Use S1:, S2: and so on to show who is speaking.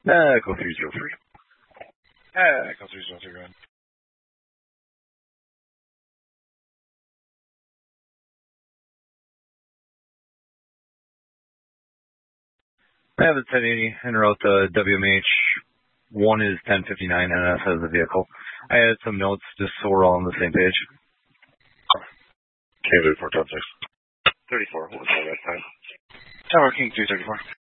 S1: Go 303.
S2: Go 303, go ahead.
S1: I have the 1080 en route to WMH. 1 is 1059 NS as the vehicle. I added some notes just so we're all on the same page.
S3: King 34, top 6. 34, what was that time?
S2: Tower King 334.